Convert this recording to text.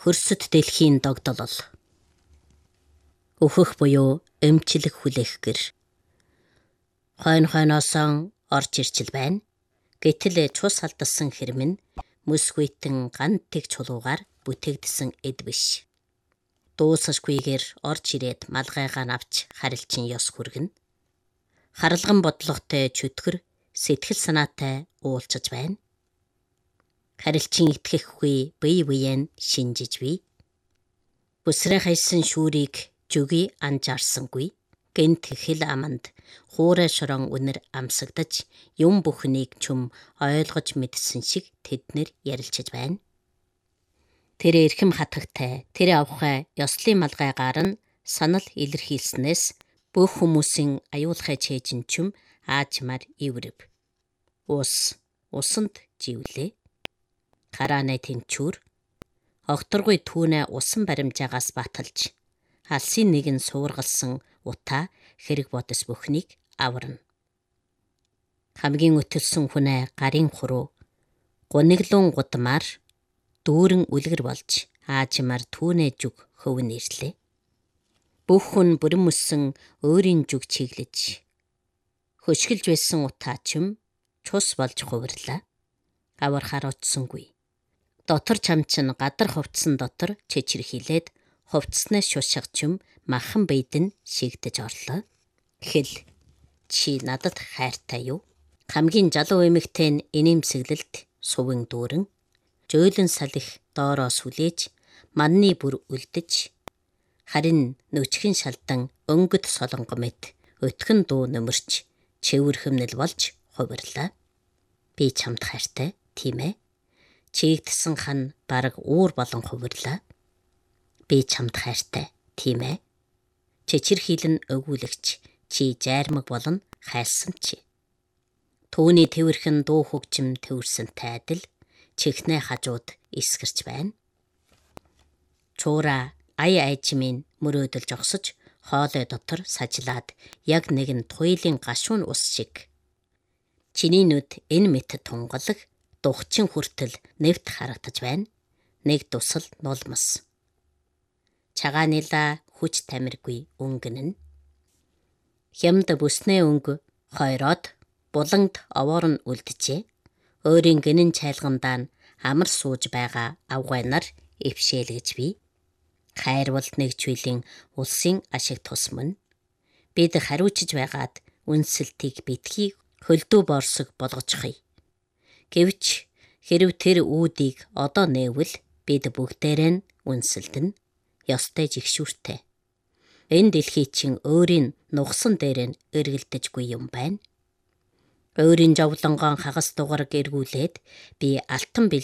Хөрсөд дэлхийн догдолол. Өөхөх буюу эмчлэг хүлээх гэр. Хойноосоо орж ирчил байна. Гэтэл цус алдсан хэрмэн мөсгүйтэн гантиг чулуугаар бүтээгдсэн эд биш. Дуусашгүйгээр орж ирээд малгайгаа авч харилчин ёс хүргэнэ. Харалган бодлоготой чөтгөр сэтгэл санаатай уулзаж байна. Харилчин итгэхгүй бие биеэн шинжиж бий. Бүсрэ хайсан шүүрийг жүги анжаарсангүй. Гэнт хэл аманд хуурай шорон үнэр амсагдаж юм бүхнийг чүм ойлгож мэдсэн шиг тэднэр ярилцаж байна. Тэр эрхэм хатагтай, тэр авхай ёслын малгайгаар нь санал илэрхийлснээс бүх хүмүүсийн аюулхай чэйжин чүм аажмаар иврэв. Усанд живлээ. Хараанай тэнчүүр. Огторгой түүнэ усан баримжаагаас баталж, алсын нэгэн суургалсан утаа хэрэг бодос бүхнийг аварна. Хамгийн өтөлсөн хүнээ гарын хуруу, гуниглуун гудмаар дүүрэн үлгэр болж аажмаар түүнэ зүг хөвн ирлээ. Бүх хүн бүрэн мөссөн өөрийн зүг чиглэж, хөшгөлж байсан утаа чим цус болж хувирлаа. Авархаар очсонгүй. Дотор чамчин гадар хувцсан дотор чичирхийлээд хувцснаас шушгах чим махан бэйдэн шигдэж орлоо. Хэл чи надад хайртай юу? Хамгийн залуу эмэгтэй нь инээмсэглэлд сувын дүүрэн жөөлөн салих доороо сүлээж манны бүр үлдэж харин нүчгэн шалдан өнгөд солонго мэт өтгөн дуу нөмөрч чивэрхэмнэл болж хувирлаа. Би чамд хайртай, тийм ээ. Чигдсэн хан бараг уур болон хувирлаа. Би чамд хайртай, тийм ээ. Чичирхийлэн өгүүлэгч чи жайрмаг болон хайсан чи. Түүний тэвэрхэн дуу хөгжим төвөрсөнтэй адил чихнэ хажууд эсгэрч байна. Чуура ая айжмын мөрөөдөл жогсож хоолой дотор сажлаад яг нэгэн туйлын гашуун ус шиг. Чиний нүд энэ мэт тунгалаг духчин хүртэл нэвт харагдаж байна. Нэг тусал нулмас. Чагаанила хүч тамиргүй өнгөн нь. Хямд бүснээ өнгө хойроод булангд овоор нь үлджээ. Өөрийн гинэн чайлгандаа амар сууж байгаа авгайнаар эвшээлгэж бий. Хайрвалт нэг чүйлийн улсын ашиг тусман. Бид хариуцж байгаад үнсэлтийг битгий хөлдөө борсог болгочихъя. Гэвч хэрв тэр үүдийг одоо нээвэл бид бүгдээрээ нь үнсэлдэн ёстой жигшүүртэй. Энэ дэлхий чин өөрийн нугсан дээр нь эргэлдэжгүй юм байна. Өөрийн жавлонгоон хагас дугараг эргүүлээд би алтан